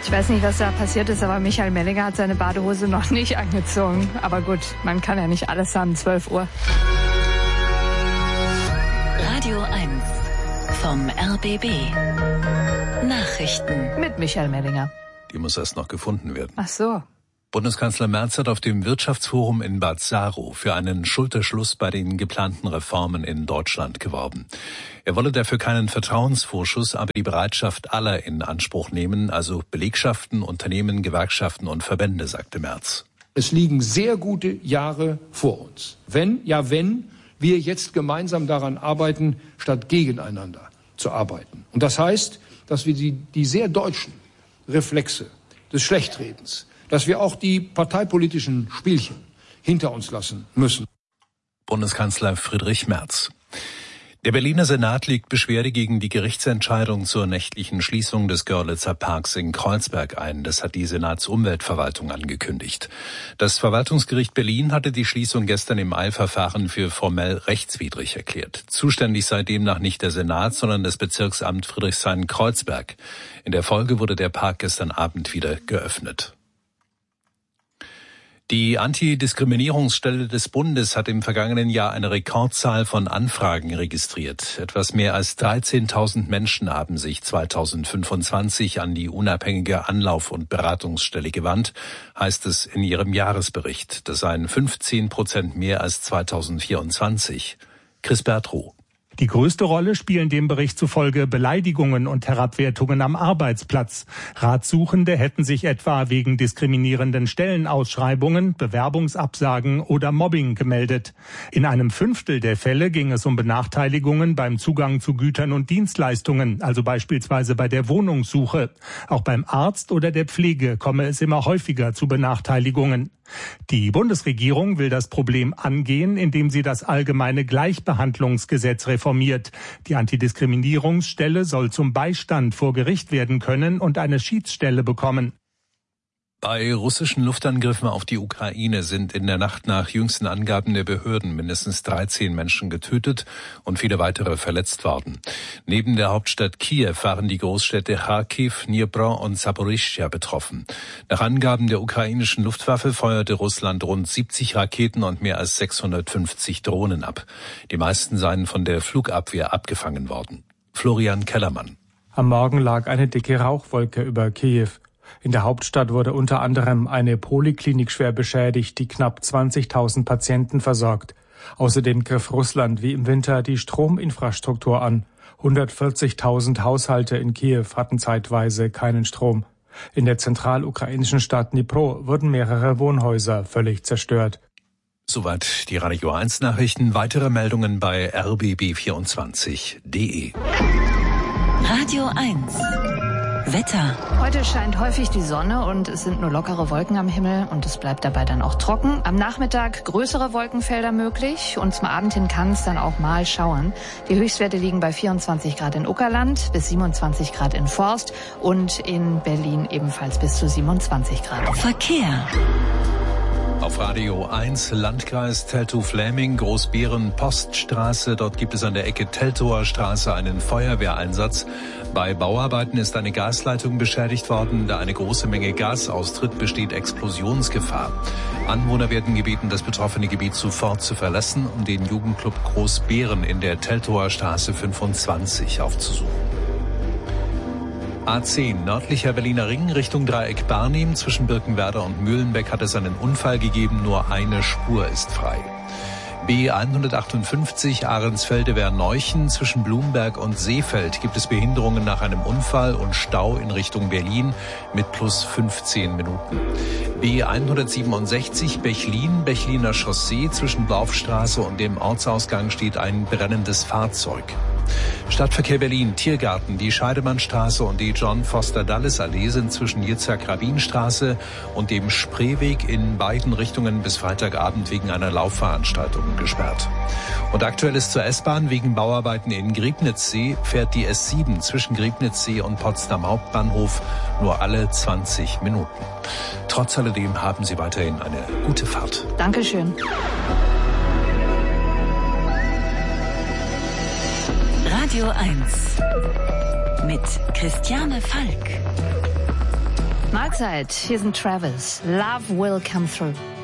Ich weiß nicht, was da passiert ist, aber Michael Mellinger hat seine Badehose noch nicht angezogen. Aber gut, man kann ja nicht alles haben, 12 Uhr. Radio 1 vom RBB. Nachrichten. Mit Michael Mellinger. Die muss erst noch gefunden werden. Ach so. Bundeskanzler Merz hat auf dem Wirtschaftsforum in Bad Saro für einen Schulterschluss bei den geplanten Reformen in Deutschland geworben. Er wolle dafür keinen Vertrauensvorschuss, aber die Bereitschaft aller in Anspruch nehmen, also Belegschaften, Unternehmen, Gewerkschaften und Verbände, sagte Merz. Es liegen sehr gute Jahre vor uns. Wenn wir jetzt gemeinsam daran arbeiten, statt gegeneinander zu arbeiten. Und das heißt, dass wir die sehr deutschen Reflexe des Schlechtredens, dass wir auch die parteipolitischen Spielchen hinter uns lassen müssen. Bundeskanzler Friedrich Merz. Der Berliner Senat legt Beschwerde gegen die Gerichtsentscheidung zur nächtlichen Schließung des Görlitzer Parks in Kreuzberg ein. Das hat die Senatsumweltverwaltung angekündigt. Das Verwaltungsgericht Berlin hatte die Schließung gestern im Eilverfahren für formell rechtswidrig erklärt. Zuständig sei demnach nicht der Senat, sondern das Bezirksamt Friedrichshain-Kreuzberg. In der Folge wurde der Park gestern Abend wieder geöffnet. Die Antidiskriminierungsstelle des Bundes hat im vergangenen Jahr eine Rekordzahl von Anfragen registriert. Etwas mehr als 13.000 Menschen haben sich 2025 an die unabhängige Anlauf- und Beratungsstelle gewandt, heißt es in ihrem Jahresbericht. Das seien 15% mehr als 2024. Chris Bertrow. Die größte Rolle spielen dem Bericht zufolge Beleidigungen und Herabwertungen am Arbeitsplatz. Ratsuchende hätten sich etwa wegen diskriminierenden Stellenausschreibungen, Bewerbungsabsagen oder Mobbing gemeldet. In einem Fünftel der Fälle ging es um Benachteiligungen beim Zugang zu Gütern und Dienstleistungen, also beispielsweise bei der Wohnungssuche. Auch beim Arzt oder der Pflege komme es immer häufiger zu Benachteiligungen. Die Bundesregierung will das Problem angehen, indem sie das allgemeine Gleichbehandlungsgesetz reformiert. Die Antidiskriminierungsstelle soll zum Beistand vor Gericht werden können und eine Schiedsstelle bekommen. Bei russischen Luftangriffen auf die Ukraine sind in der Nacht nach jüngsten Angaben der Behörden mindestens 13 Menschen getötet und viele weitere verletzt worden. Neben der Hauptstadt Kiew waren die Großstädte Kharkiv, Dnipro und Saporischschja betroffen. Nach Angaben der ukrainischen Luftwaffe feuerte Russland rund 70 Raketen und mehr als 650 Drohnen ab. Die meisten seien von der Flugabwehr abgefangen worden. Florian Kellermann. Am Morgen lag eine dicke Rauchwolke über Kiew. In der Hauptstadt wurde unter anderem eine Poliklinik schwer beschädigt, die knapp 20.000 Patienten versorgt. Außerdem griff Russland wie im Winter die Strominfrastruktur an. 140.000 Haushalte in Kiew hatten zeitweise keinen Strom. In der zentralukrainischen Stadt Dnipro wurden mehrere Wohnhäuser völlig zerstört. Soweit die Radio 1 Nachrichten. Weitere Meldungen bei rbb24.de. Radio 1 Wetter. Heute scheint häufig die Sonne und es sind nur lockere Wolken am Himmel und es bleibt dabei dann auch trocken. Am Nachmittag größere Wolkenfelder möglich und zum Abend hin kann es dann auch mal schauern. Die Höchstwerte liegen bei 24 Grad in Uckerland, bis 27 Grad in Forst und in Berlin ebenfalls bis zu 27 Grad. Verkehr. Auf Radio 1 Landkreis Teltow-Fläming, Großbeeren-Poststraße. Dort gibt es an der Ecke Teltower Straße einen Feuerwehreinsatz. Bei Bauarbeiten ist eine Gasleitung beschädigt worden. Da eine große Menge Gas austritt, besteht Explosionsgefahr. Anwohner werden gebeten, das betroffene Gebiet sofort zu verlassen, um den Jugendclub Großbeeren in der Teltower Straße 25 aufzusuchen. A10, nördlicher Berliner Ring, Richtung Dreieck Barnim. Zwischen Birkenwerder und Mühlenbeck hat es einen Unfall gegeben, nur eine Spur ist frei. B158, Ahrensfelde-Werneuchen. Zwischen Blumberg und Seefeld gibt es Behinderungen nach einem Unfall und Stau in Richtung Berlin mit plus 15 Minuten. B167, Bechlin, Bechliner Chaussee. Zwischen Dorfstraße und dem Ortsausgang steht ein brennendes Fahrzeug. Stadtverkehr Berlin, Tiergarten, die Scheidemannstraße und die John-Foster-Dulles-Allee sind zwischen Yitzhak-Rabin-Straße und dem Spreeweg in beiden Richtungen bis Freitagabend wegen einer Laufveranstaltung gesperrt. Und aktuell ist zur S-Bahn wegen Bauarbeiten in Griebnitzsee fährt die S7 zwischen Griebnitzsee und Potsdam Hauptbahnhof nur alle 20 Minuten. Trotz alledem haben Sie weiterhin eine gute Fahrt. Dankeschön. Radio 1 mit Christiane Falk. Mahlzeit, hier sind Travis. Love will come through.